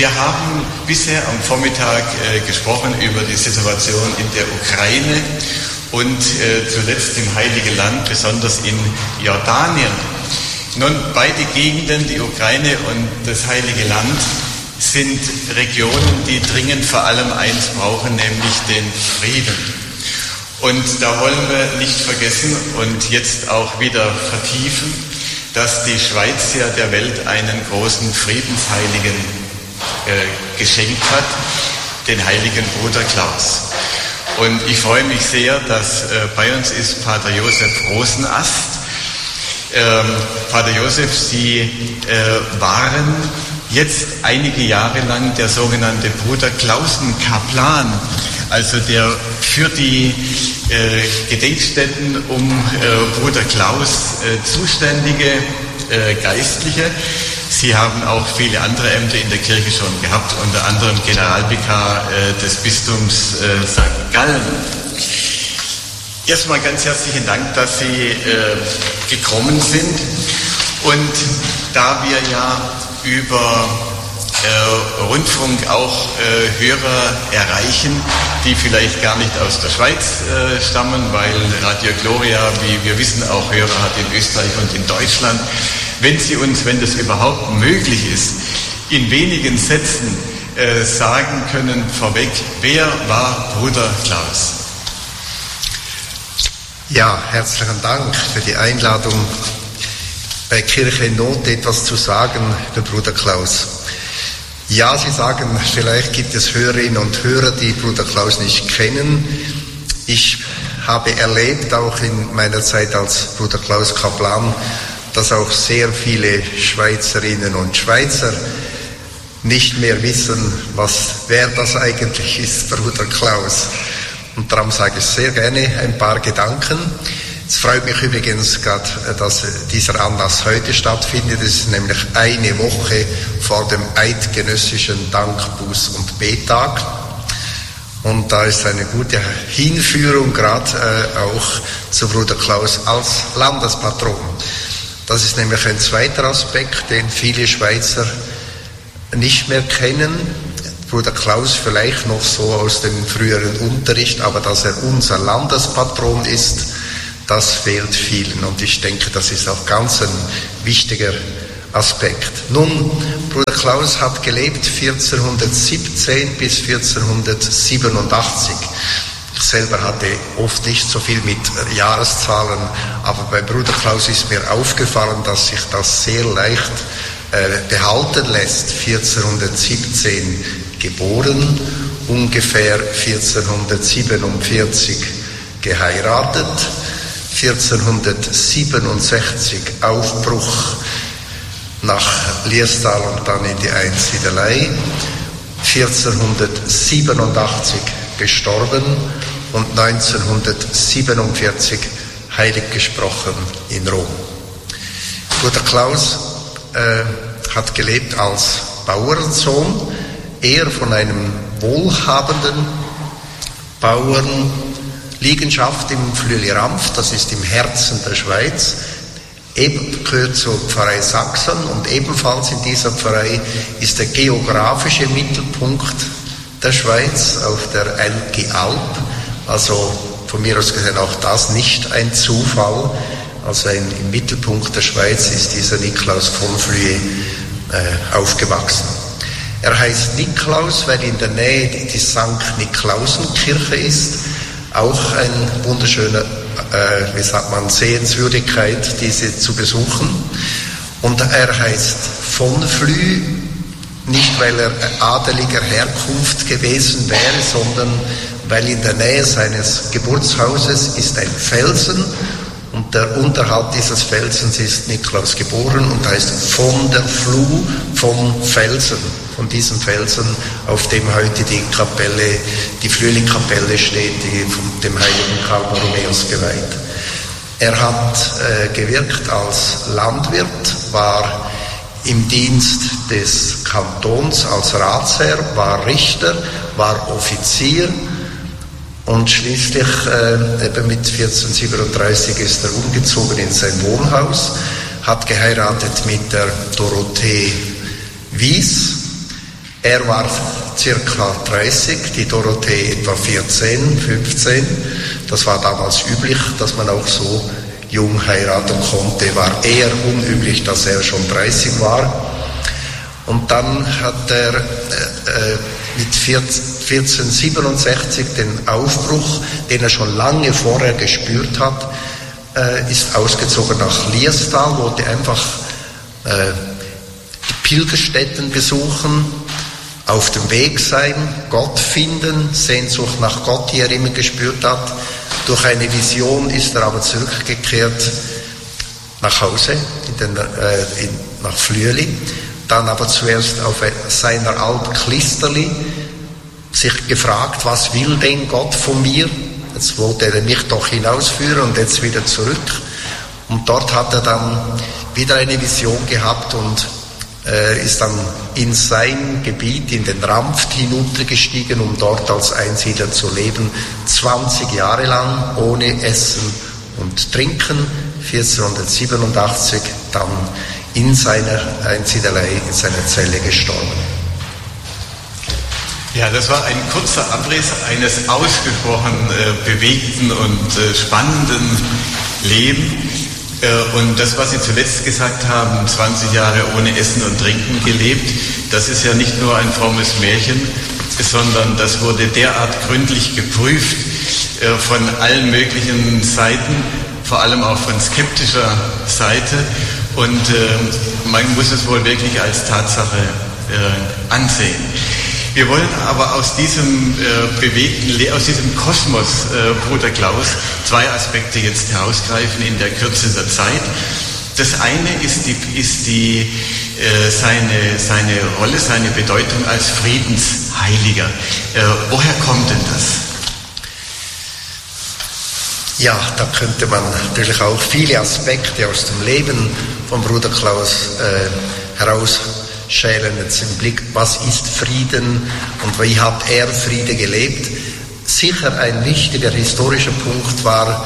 Wir haben bisher am Vormittag gesprochen über die Situation in der Ukraine und zuletzt im Heiligen Land, besonders in Jordanien. Nun, beide Gegenden, die Ukraine und das Heilige Land, sind Regionen, die dringend vor allem eins brauchen, nämlich den Frieden. Und da wollen wir nicht vergessen und jetzt auch wieder vertiefen, dass die Schweiz ja der Welt einen großen Friedensheiligen geschenkt hat, den heiligen Bruder Klaus. Und ich freue mich sehr, dass bei uns ist Pater Josef Rosenast. Pater Josef, Sie waren jetzt einige Jahre lang der sogenannte Bruder Klausen-Kaplan, also der für die Gedenkstätten um Bruder Klaus zuständige Geistliche. Sie haben auch viele andere Ämter in der Kirche schon gehabt, unter anderem Generalvikar des Bistums St. Gallen. Erstmal ganz herzlichen Dank, dass Sie gekommen sind. Und da wir ja über Rundfunk auch Hörer erreichen, die vielleicht gar nicht aus der Schweiz stammen, weil Radio Gloria, wie wir wissen, auch Hörer hat in Österreich und in Deutschland. Wenn Sie uns, wenn das überhaupt möglich ist, in wenigen Sätzen sagen können vorweg, wer war Bruder Klaus? Ja, herzlichen Dank für die Einladung, bei Kirche in Not etwas zu sagen über Bruder Klaus. Ja, Sie sagen, vielleicht gibt es Hörerinnen und Hörer, die Bruder Klaus nicht kennen. Ich habe erlebt, auch in meiner Zeit als Bruder Klaus Kaplan, dass auch sehr viele Schweizerinnen und Schweizer nicht mehr wissen, wer das eigentlich ist, Bruder Klaus. Und darum sage ich sehr gerne ein paar Gedanken. Es freut mich übrigens gerade, dass dieser Anlass heute stattfindet. Es ist nämlich eine Woche vor dem eidgenössischen Dank-, Buß- und Bettag. Und da ist eine gute Hinführung gerade auch zu Bruder Klaus als Landespatron. Das ist nämlich ein zweiter Aspekt, den viele Schweizer nicht mehr kennen. Bruder Klaus vielleicht noch so aus dem früheren Unterricht, aber dass er unser Landespatron ist, das fehlt vielen. Und ich denke, das ist auch ganz ein wichtiger Aspekt. Nun, Bruder Klaus hat gelebt 1417 bis 1487. Ich selber hatte oft nicht so viel mit Jahreszahlen, aber bei Bruder Klaus ist mir aufgefallen, dass sich das sehr leicht behalten lässt. 1417 geboren, ungefähr 1447 geheiratet, 1467 Aufbruch nach Liestal und dann in die Einsiedelei, 1487 gestorben und 1947 heilig gesprochen in Rom. Bruder Klaus hat gelebt als Bauernsohn, eher von einem wohlhabenden Bauern, Liegenschaft im Flüeli-Rampf, das ist im Herzen der Schweiz, gehört zur Pfarrei Sachsen und ebenfalls in dieser Pfarrei ist der geografische Mittelpunkt der Schweiz auf der Elgi Alp, also von mir aus gesehen auch das nicht ein Zufall, also im Mittelpunkt der Schweiz ist dieser Niklaus von Flüe aufgewachsen. Er heißt Niklaus, weil in der Nähe die St. Niklausenkirche ist, auch ein wunderschöner, Sehenswürdigkeit, diese zu besuchen. Und er heißt von Flüe, nicht weil er adeliger Herkunft gewesen wäre, sondern weil in der Nähe seines Geburtshauses ist ein Felsen und unterhalb dieses Felsens ist Niklaus geboren und heißt von der Fluh, vom Felsen, von diesem Felsen, auf dem heute die Kapelle, die Flüeli-Kapelle steht, die von dem heiligen Karl Borromäus geweiht. Er hat gewirkt als Landwirt, war im Dienst des Kantons als Ratsherr, war Richter, war Offizier und schließlich eben mit 1437 ist er umgezogen in sein Wohnhaus, hat geheiratet mit der Dorothee Wies. Er war circa 30, die Dorothee etwa 14, 15. Das war damals üblich, dass man auch so jung heiraten konnte. War eher unüblich, dass er schon 30 war. Und dann hat er mit 1467 den Aufbruch, den er schon lange vorher gespürt hat, ist ausgezogen nach Liestal, wollte einfach die Pilgerstätten besuchen, auf dem Weg sein, Gott finden, Sehnsucht nach Gott, die er immer gespürt hat. Durch eine Vision ist er aber zurückgekehrt nach Hause, nach Flüeli, dann aber zuerst auf seiner Alp Klisterli, sich gefragt, was will denn Gott von mir? Jetzt wollte er mich doch hinausführen und jetzt wieder zurück. Und dort hat er dann wieder eine Vision gehabt und ist dann in sein Gebiet, in den Rampft hinuntergestiegen, um dort als Einsiedler zu leben, 20 Jahre lang ohne Essen und Trinken, 1487 dann in seiner Einsiedelei, in seiner Zelle gestorben. Ja, das war ein kurzer Abriss eines ausgesprochen bewegten und spannenden Lebens. Und das, was Sie zuletzt gesagt haben, 20 Jahre ohne Essen und Trinken gelebt, das ist ja nicht nur ein frommes Märchen, sondern das wurde derart gründlich geprüft von allen möglichen Seiten, vor allem auch von skeptischer Seite. Und man muss es wohl wirklich als Tatsache ansehen. Wir wollen aber aus diesem aus diesem Kosmos, Bruder Klaus, zwei Aspekte jetzt herausgreifen in der Kürze der Zeit. Das eine ist seine Rolle, seine Bedeutung als Friedensheiliger. Woher kommt denn das? Ja, da könnte man natürlich auch viele Aspekte aus dem Leben von Bruder Klaus herausschälen, jetzt im Blick, was ist Frieden und wie hat er Friede gelebt. Sicher ein wichtiger historischer Punkt war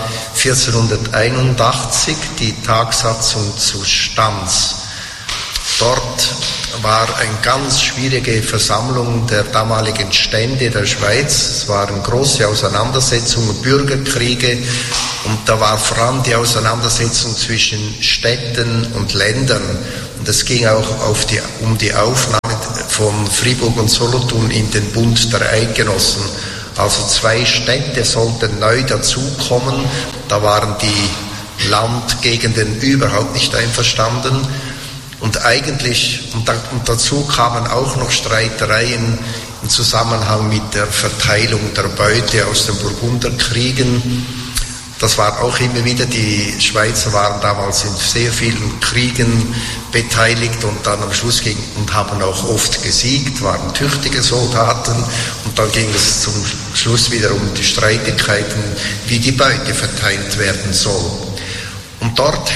1481 die Tagsatzung zu Stans. Dort war eine ganz schwierige Versammlung der damaligen Stände der Schweiz. Es waren große Auseinandersetzungen, Bürgerkriege, und da war vor allem die Auseinandersetzung zwischen Städten und Ländern. Und es ging auch um die Aufnahme von Fribourg und Solothurn in den Bund der Eidgenossen. Also 2 Städte sollten neu dazukommen. Da waren die Landgegenden überhaupt nicht einverstanden. Und eigentlich, und dazu kamen auch noch Streitereien im Zusammenhang mit der Verteilung der Beute aus den Burgunderkriegen. Das war auch immer wieder, die Schweizer waren damals in sehr vielen Kriegen beteiligt und dann am Schluss und haben auch oft gesiegt, waren tüchtige Soldaten, und dann ging es zum Schluss wieder um die Streitigkeiten, wie die Beute verteilt werden soll. Und dort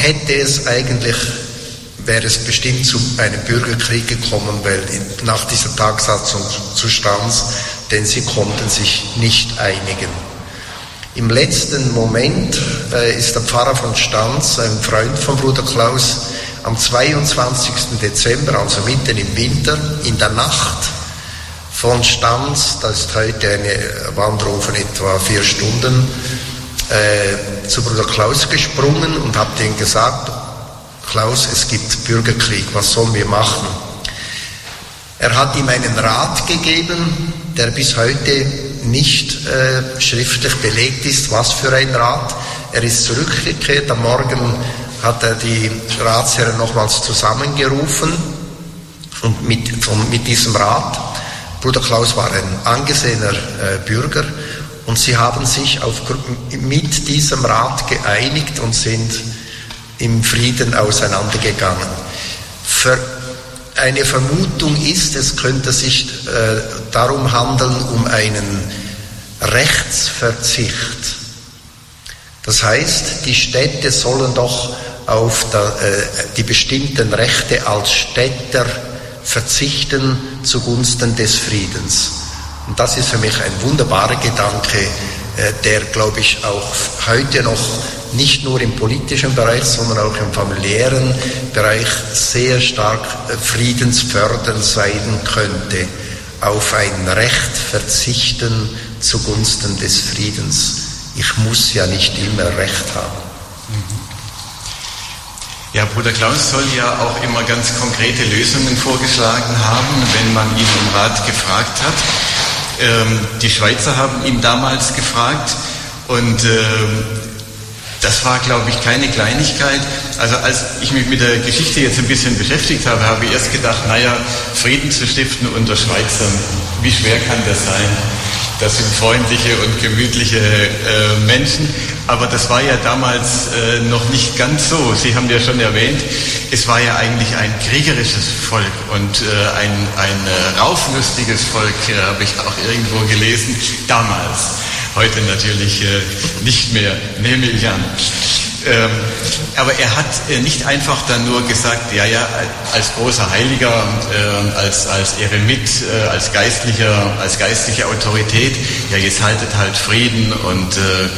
wäre es bestimmt zu einem Bürgerkrieg gekommen, weil nach dieser Tagsatzung zu Stans, denn sie konnten sich nicht einigen. Im letzten Moment ist der Pfarrer von Stans, ein Freund von Bruder Klaus, am 22. Dezember, also mitten im Winter, in der Nacht von Stans, das ist heute eine Wanderung von etwa 4 Stunden, zu Bruder Klaus gesprungen und hat ihm gesagt: Klaus, es gibt Bürgerkrieg, was sollen wir machen? Er hat ihm einen Rat gegeben, der bis heute nicht schriftlich belegt ist. Was für ein Rat? Er ist zurückgekehrt, am Morgen hat er die Ratsherren nochmals zusammengerufen und mit diesem Rat. Bruder Klaus war ein angesehener Bürger, und sie haben sich mit diesem Rat geeinigt und sind im Frieden auseinandergegangen. Eine Vermutung ist, es könnte sich darum handeln, um einen Rechtsverzicht. Das heißt, die Städte sollen doch auf die bestimmten Rechte als Städter verzichten zugunsten des Friedens. Und das ist für mich ein wunderbarer Gedanke, der, glaube ich, auch heute noch nicht nur im politischen Bereich, sondern auch im familiären Bereich sehr stark friedensfördernd sein könnte. auf ein Recht verzichten zugunsten des Friedens. Ich muss ja nicht immer Recht haben. Ja, Bruder Klaus soll ja auch immer ganz konkrete Lösungen vorgeschlagen haben, wenn man ihn um Rat gefragt hat. Die Schweizer haben ihn damals gefragt und das war, glaube ich, keine Kleinigkeit. Also als ich mich mit der Geschichte jetzt ein bisschen beschäftigt habe, habe ich erst gedacht, naja, Frieden zu stiften unter Schweizern, wie schwer kann das sein? Das sind freundliche und gemütliche Menschen, aber das war ja damals noch nicht ganz so. Sie haben ja schon erwähnt, es war ja eigentlich ein kriegerisches Volk und ein rauflustiges Volk, habe ich auch irgendwo gelesen, damals. Heute natürlich nicht mehr, nehme ich an. Aber er hat nicht einfach dann nur gesagt, ja, als großer Heiliger, als Eremit, als geistliche Autorität, ja, jetzt haltet halt Frieden und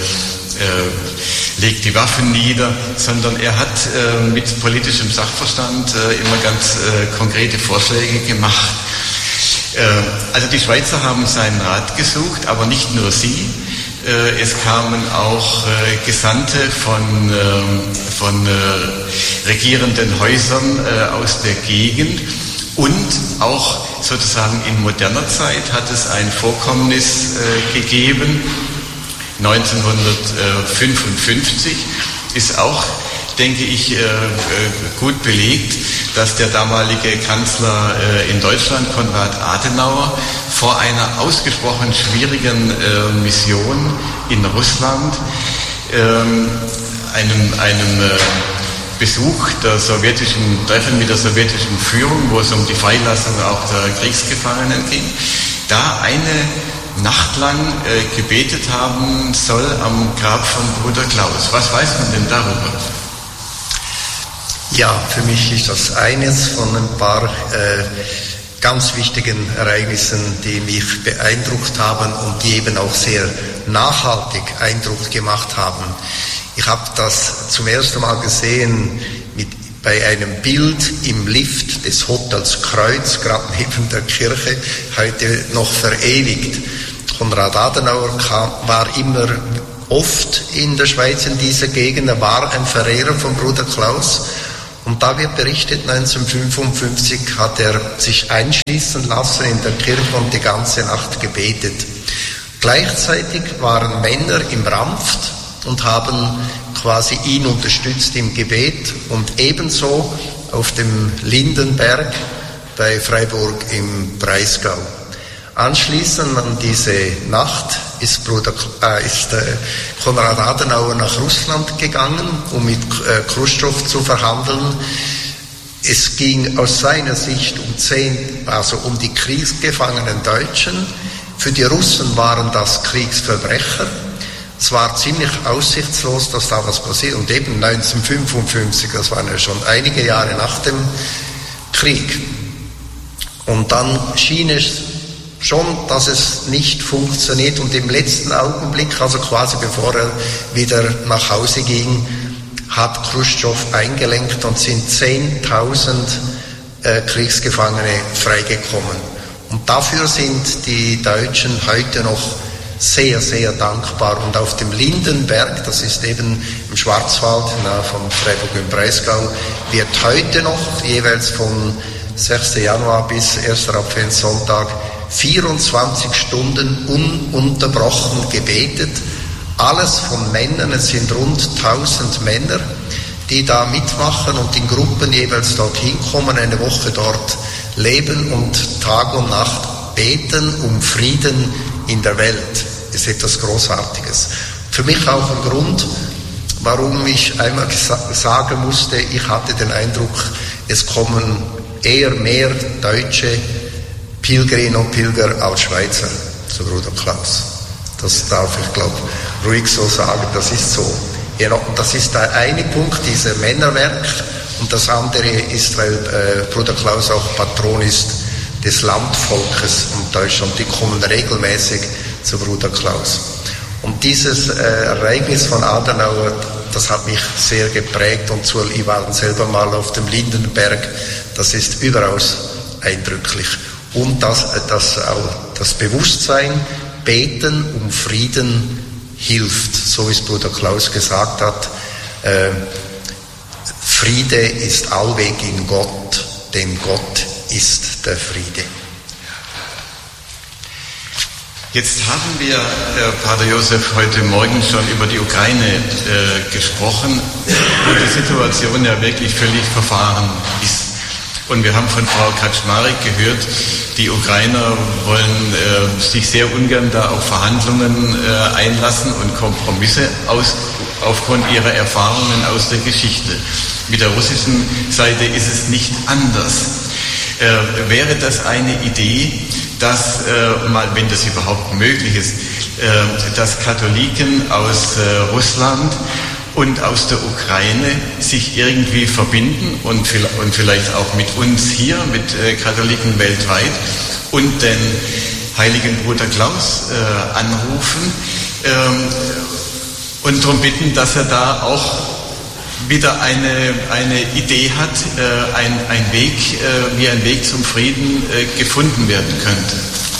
legt die Waffen nieder, sondern er hat mit politischem Sachverstand immer ganz konkrete Vorschläge gemacht. Also die Schweizer haben seinen Rat gesucht, aber nicht nur sie. Es kamen auch Gesandte von regierenden Häusern aus der Gegend und auch sozusagen in moderner Zeit hat es ein Vorkommnis gegeben. 1955 ist auch, denke ich, gut belegt, dass der damalige Kanzler in Deutschland, Konrad Adenauer, vor einer ausgesprochen schwierigen Mission in Russland, einem Besuch der Treffen mit der sowjetischen Führung, wo es um die Freilassung auch der Kriegsgefangenen ging, da eine Nacht lang gebetet haben soll am Grab von Bruder Klaus. Was weiß man denn darüber? Ja, für mich ist das eines von ein paar ganz wichtigen Ereignissen, die mich beeindruckt haben und die eben auch sehr nachhaltig Eindruck gemacht haben. Ich habe das zum ersten Mal gesehen bei einem Bild im Lift des Hotels Kreuz, gerade neben der Kirche, heute noch verewigt. Konrad Adenauer war immer oft in der Schweiz in dieser Gegend, er war ein Verehrer von Bruder Klaus. Und da wird berichtet, 1955 hat er sich einschließen lassen in der Kirche und die ganze Nacht gebetet. Gleichzeitig waren Männer im Ranft und haben quasi ihn unterstützt im Gebet und ebenso auf dem Lindenberg bei Freiburg im Breisgau. Anschließend an diese Nacht ist Konrad Adenauer nach Russland gegangen, um mit Khrushchev zu verhandeln. Es ging aus seiner Sicht um die kriegsgefangenen Deutschen. Für die Russen waren das Kriegsverbrecher. Es war ziemlich aussichtslos, dass da was passiert. Und eben 1955, das waren ja schon einige Jahre nach dem Krieg. Und dann schien es schon, dass es nicht funktioniert und im letzten Augenblick, also quasi bevor er wieder nach Hause ging, hat Khrushchev eingelenkt und sind 10.000 Kriegsgefangene freigekommen. Und dafür sind die Deutschen heute noch sehr, sehr dankbar. Und auf dem Lindenberg, das ist eben im Schwarzwald, nahe von Freiburg im Breisgau, wird heute noch jeweils von 6. Januar bis 1. Adventssonntag 24 Stunden ununterbrochen gebetet. Alles von Männern, es sind rund 1000 Männer, die da mitmachen und in Gruppen jeweils dorthin kommen, eine Woche dort leben und Tag und Nacht beten um Frieden in der Welt. Das ist etwas Großartiges. Für mich auch ein Grund, warum ich einmal sagen musste, ich hatte den Eindruck, es kommen eher mehr Deutsche Pilgerinnen und Pilger als Schweizer zu Bruder Klaus. Das darf ich, glaube ruhig so sagen, das ist so. Ja, und das ist der eine Punkt, dieser Männerwerk, und das andere ist, weil Bruder Klaus auch Patron ist des Landvolkes in Deutschland, die kommen regelmäßig zu Bruder Klaus. Und dieses Ereignis von Adenauer, das hat mich sehr geprägt und ich war selber mal auf dem Lindenberg, das ist überaus eindrücklich. und das Bewusstsein, Beten um Frieden hilft, so wie es Bruder Klaus gesagt hat. Friede ist allweg in Gott, denn Gott ist der Friede. Jetzt haben wir, Pater Josef, heute Morgen schon über die Ukraine gesprochen, wo die Situation ja wirklich völlig verfahren ist. Und wir haben von Frau Kaczmarek gehört, die Ukrainer wollen sich sehr ungern da auf Verhandlungen einlassen und Kompromisse aufgrund ihrer Erfahrungen aus der Geschichte. Mit der russischen Seite ist es nicht anders. Wäre das eine Idee, dass, wenn das überhaupt möglich ist, dass Katholiken aus Russland und aus der Ukraine sich irgendwie verbinden und vielleicht auch mit uns hier, mit Katholiken weltweit und den heiligen Bruder Klaus anrufen und darum bitten, dass er da auch wieder eine Idee hat, ein Weg, wie ein Weg zum Frieden gefunden werden könnte.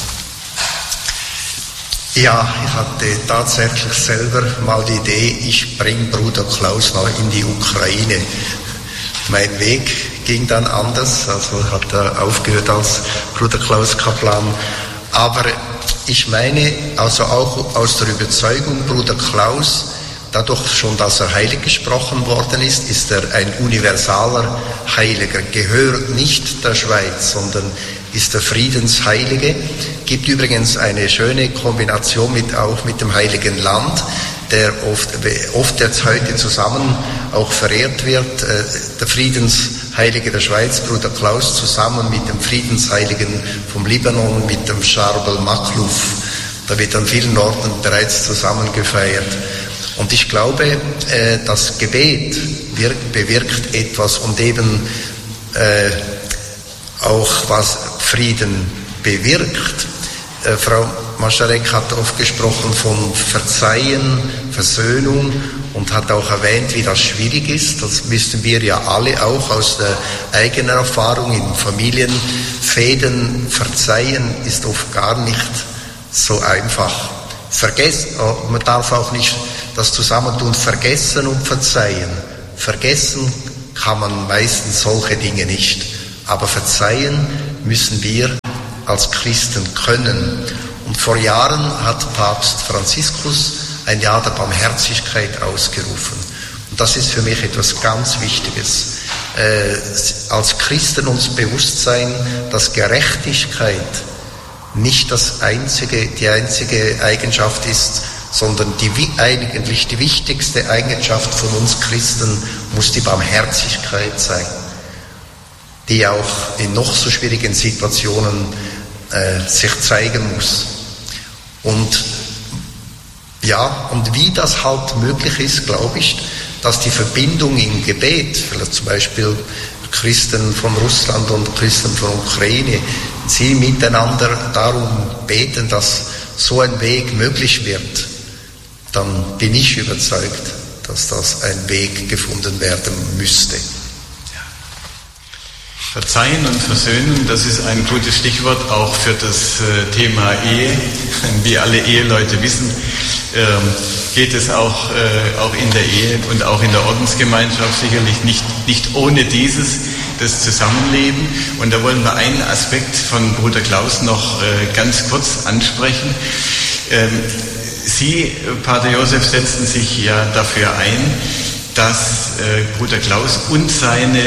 Ja, ich hatte tatsächlich selber mal die Idee, ich bringe Bruder Klaus mal in die Ukraine. Mein Weg ging dann anders, also hat er aufgehört als Bruder Klaus Kaplan. Aber ich meine, also auch aus der Überzeugung, Bruder Klaus, dadurch schon, dass er heilig gesprochen worden ist, ist er ein universaler Heiliger, gehört nicht der Schweiz, sondern ist der Friedensheilige. Gibt übrigens eine schöne Kombination auch mit dem Heiligen Land, der oft jetzt heute zusammen auch verehrt wird. Der Friedensheilige der Schweiz, Bruder Klaus, zusammen mit dem Friedensheiligen vom Libanon, mit dem Charbel Makhlouf. Da wird an vielen Orten bereits zusammen gefeiert. Und ich glaube, das Gebet bewirkt etwas und eben auch was Frieden bewirkt. Frau Mascharek hat oft gesprochen von Verzeihen, Versöhnung und hat auch erwähnt, wie das schwierig ist. Das wissen wir ja alle auch aus der eigenen Erfahrung in Familienfäden. Verzeihen ist oft gar nicht so einfach. Man darf auch nicht das Zusammentun vergessen und verzeihen. Vergessen kann man meistens solche Dinge nicht. Aber verzeihen müssen wir als Christen können. Und vor Jahren hat Papst Franziskus ein Jahr der Barmherzigkeit ausgerufen. Und das ist für mich etwas ganz Wichtiges. Als Christen uns bewusst sein, dass Gerechtigkeit nicht die einzige Eigenschaft ist, sondern eigentlich die wichtigste Eigenschaft von uns Christen muss die Barmherzigkeit sein, die auch in noch so schwierigen Situationen sich zeigen muss. Und wie das halt möglich ist, glaube ich, dass die Verbindung im Gebet, vielleicht zum Beispiel Christen von Russland und Christen von Ukraine, sie miteinander darum beten, dass so ein Weg möglich wird, dann bin ich überzeugt, dass das ein Weg gefunden werden müsste. Verzeihen und Versöhnen, das ist ein gutes Stichwort auch für das Thema Ehe. Wie alle Eheleute wissen, geht es auch in der Ehe und auch in der Ordensgemeinschaft sicherlich nicht ohne das Zusammenleben. Und da wollen wir einen Aspekt von Bruder Klaus noch ganz kurz ansprechen. Sie, Pater Josef, setzten sich ja dafür ein, dass Bruder Klaus und seine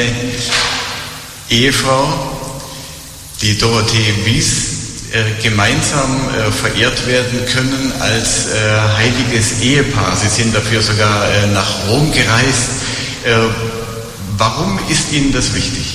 Ehefrau, die Dorothee Wies, gemeinsam verehrt werden können als heiliges Ehepaar. Sie sind dafür sogar nach Rom gereist. Warum ist Ihnen das wichtig?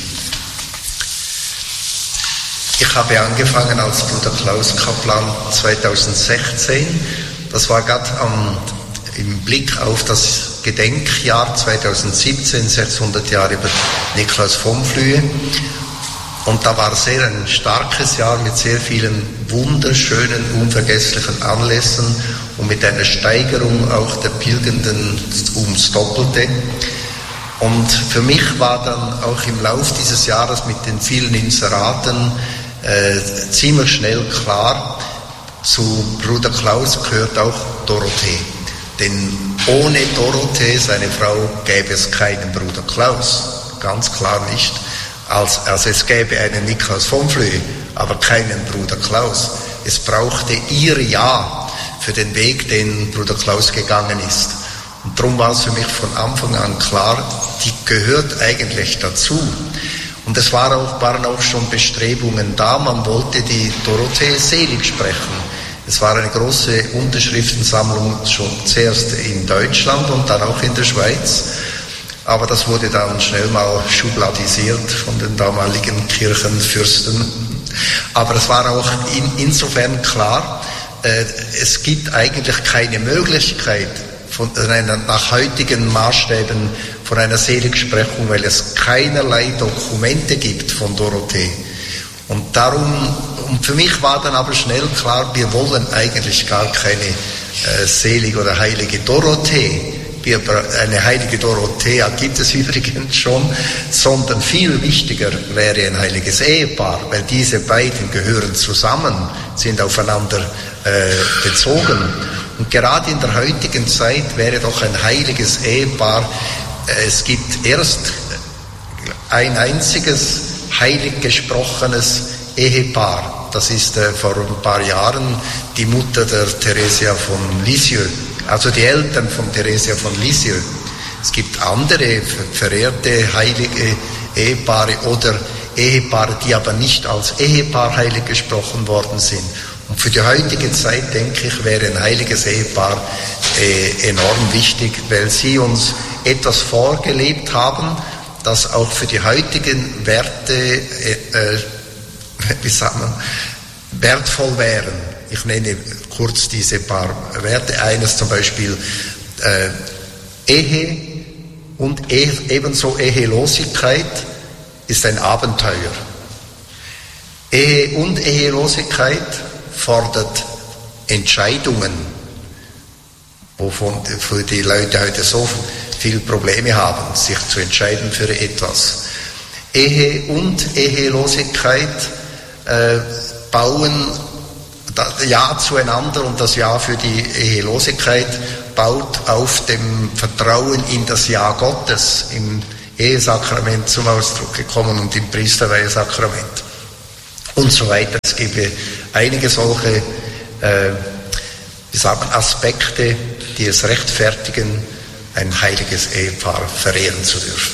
Ich habe angefangen als Bruder Klaus Kaplan 2016. Das war gerade im Blick auf das Gedenkjahr 2017, 600 Jahre über Niklaus vom Flühe. Und da war sehr ein starkes Jahr mit sehr vielen wunderschönen, unvergesslichen Anlässen und mit einer Steigerung auch der Pilgernden ums Doppelte. Und für mich war dann auch im Lauf dieses Jahres mit den vielen Inseraten ziemlich schnell klar, zu Bruder Klaus gehört auch Dorothee. Denn ohne Dorothee, seine Frau, gäbe es keinen Bruder Klaus. Ganz klar nicht. Also es gäbe einen Niklaus von Flöhe, aber keinen Bruder Klaus. Es brauchte ihr Ja für den Weg, den Bruder Klaus gegangen ist. Und darum war es für mich von Anfang an klar, die gehört eigentlich dazu. Und es waren auch schon Bestrebungen da, man wollte die Dorothee selig sprechen. Es war eine große Unterschriftensammlung schon zuerst in Deutschland und dann auch in der Schweiz. Aber das wurde dann schnell mal schubladisiert von den damaligen Kirchenfürsten. Aber es war auch insofern klar, es gibt eigentlich keine Möglichkeit nach heutigen Maßstäben von einer Seligsprechung, weil es keinerlei Dokumente gibt von Dorothee. Und für mich war dann aber schnell klar, wir wollen eigentlich gar keine selige oder heilige Dorothee. Eine heilige Dorothea gibt es übrigens schon, sondern viel wichtiger wäre ein heiliges Ehepaar, weil diese beiden gehören zusammen, sind aufeinander bezogen. Und gerade in der heutigen Zeit wäre doch ein heiliges Ehepaar, es gibt erst ein einziges heilig gesprochenes Ehepaar. Das ist vor ein paar Jahren die Mutter der Theresia von Lisieux, also die Eltern von Theresia von Lisieux. Es gibt andere verehrte heilige Ehepaare oder Ehepaare, die aber nicht als Ehepaar heilig gesprochen worden sind. Und für die heutige Zeit, denke ich, wäre ein heiliges Ehepaar enorm wichtig, weil sie uns etwas vorgelebt haben, das auch für die heutigen Werte, wertvoll wären. Ich nenne kurz diese paar Werte. Eines zum Beispiel Ehe und ebenso Ehelosigkeit ist ein Abenteuer. Ehe und Ehelosigkeit fordert Entscheidungen, wovon für die Leute heute so viele Probleme haben, sich zu entscheiden für etwas. Ehe und Ehelosigkeit bauen das Ja zueinander und das Ja für die Ehelosigkeit baut auf dem Vertrauen in das Ja Gottes im Ehesakrament zum Ausdruck gekommen und im Priesterweihesakrament und so weiter. Es gibt einige solche Aspekte, die es rechtfertigen, ein heiliges Ehepaar verehren zu dürfen.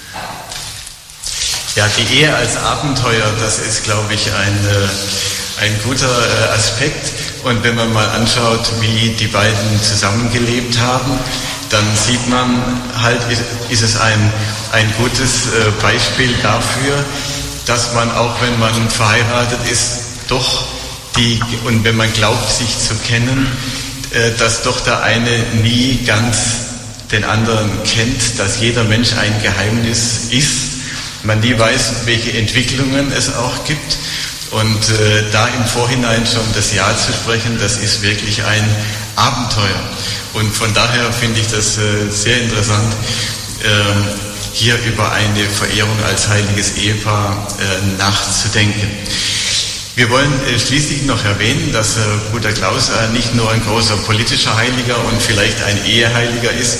Ja, die Ehe als Abenteuer, das ist, glaube ich, ein guter Aspekt. Und wenn man mal anschaut, wie die beiden zusammengelebt haben, dann sieht man halt, ist es ein gutes Beispiel dafür, dass man, auch wenn man verheiratet ist, doch und wenn man glaubt, sich zu kennen, dass doch der eine nie ganz den anderen kennt, dass jeder Mensch ein Geheimnis ist, man nie weiß, welche Entwicklungen es auch gibt. Und da im Vorhinein schon das Ja zu sprechen, das ist wirklich ein Abenteuer. Und von daher finde ich das sehr interessant, hier über eine Verehrung als heiliges Ehepaar nachzudenken. Wir wollen schließlich noch erwähnen, dass Bruder Klaus nicht nur ein großer politischer Heiliger und vielleicht ein Eheheiliger ist,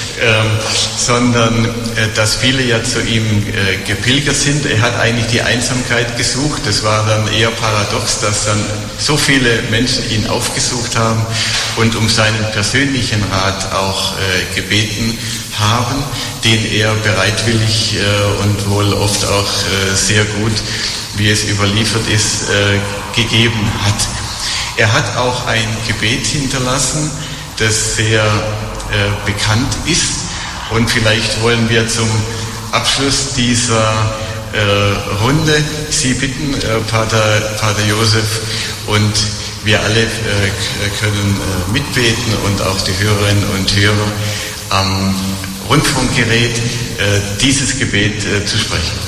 sondern dass viele ja zu ihm gepilgert sind. Er hat eigentlich die Einsamkeit gesucht. Es war dann eher paradox, dass dann so viele Menschen ihn aufgesucht haben und um seinen persönlichen Rat auch gebeten haben, den er bereitwillig und wohl oft auch sehr gut, wie es überliefert ist, gegeben hat. Er hat auch ein Gebet hinterlassen, das sehr bekannt ist, und vielleicht wollen wir zum Abschluss dieser Runde Sie bitten, Pater Josef, und wir alle können mitbeten und auch die Hörerinnen und Hörer am Rundfunkgerät dieses Gebet zu sprechen.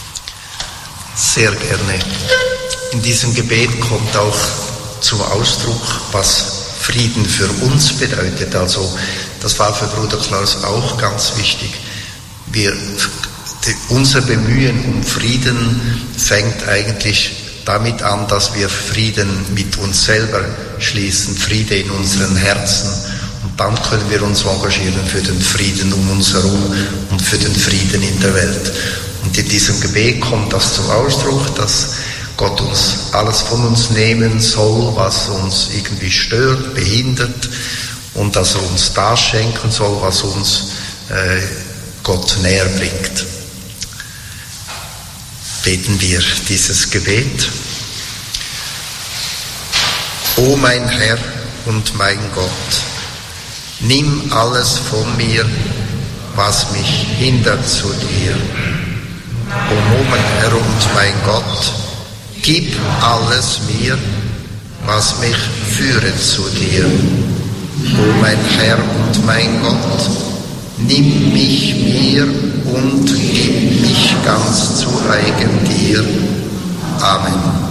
Sehr gerne. In diesem Gebet kommt auch zum Ausdruck, was Frieden für uns bedeutet. Also das war für Bruder Klaus auch ganz wichtig. Unser Bemühen um Frieden fängt eigentlich damit an, dass wir Frieden mit uns selber schließen, Friede in unseren Herzen. Und dann können wir uns engagieren für den Frieden um uns herum und für den Frieden in der Welt. Und in diesem Gebet kommt das zum Ausdruck, dass Gott uns alles von uns nehmen soll, was uns irgendwie stört, behindert, und dass er uns das schenken soll, was uns Gott näher bringt. Beten wir dieses Gebet. O mein Herr und mein Gott, nimm alles von mir, was mich hindert zu dir. O mein Herr und mein Gott, gib alles mir, was mich führet zu dir. O mein Herr und mein Gott, nimm mich mir und gib mich ganz zu eigen dir. Amen.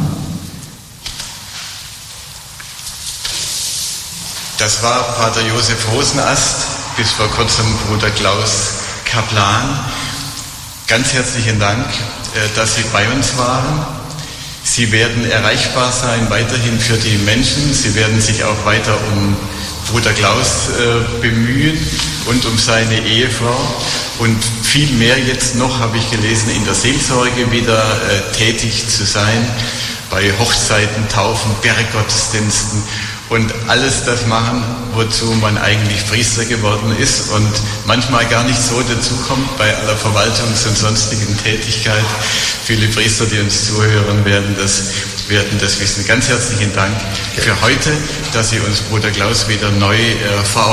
Das war Pater Josef Rosenast, bis vor kurzem Bruder Klaus Kaplan. Ganz herzlichen Dank, dass Sie bei uns waren. Sie werden erreichbar sein weiterhin für die Menschen. Sie werden sich auch weiter um Bruder Klaus bemühen und um seine Ehefrau. Und viel mehr jetzt noch, habe ich gelesen, in der Seelsorge wieder tätig zu sein, bei Hochzeiten, Taufen, Berggottesdiensten und alles das machen, wozu man eigentlich Priester geworden ist und manchmal gar nicht so dazukommt bei aller Verwaltungs- und sonstigen Tätigkeit. Viele Priester, die uns zuhören werden das wissen. Ganz herzlichen Dank für heute, dass Sie uns Bruder Klaus wieder neu vor